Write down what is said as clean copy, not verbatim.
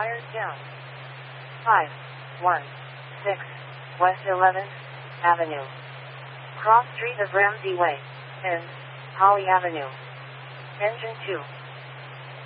Wires down. 516 West 11th Avenue. Cross Street of Ramsey Way. End. Holly Avenue. Engine 2.